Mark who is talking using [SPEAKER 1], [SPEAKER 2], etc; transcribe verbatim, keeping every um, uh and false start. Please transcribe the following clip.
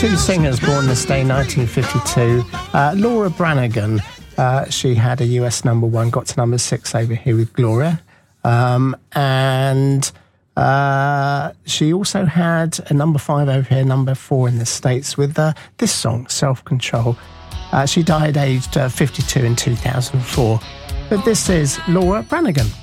[SPEAKER 1] Two singers born this day, nineteen fifty-two. Uh, Laura Branigan, uh, she had a U S number one, got to number six over here with Gloria. Um, and uh, she also had a number five over here, number four in the States with uh, this song, Self-Control. Uh, she died aged uh, fifty-two in two thousand four. But this is Laura Branigan.